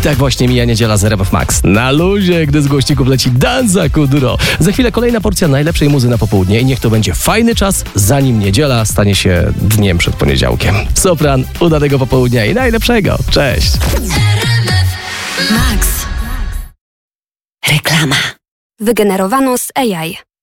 tak właśnie mija niedziela z RMF Max. Na luzie, gdy z głośników leci Danza Kuduro. Za chwilę kolejna porcja najlepszej muzy na popołudnie i niech to będzie fajny czas, zanim niedziela stanie się dniem przed poniedziałkiem. Sopran, udanego popołudnia i najlepszego. Cześć! Max. Reklama. Wygenerowano z AI.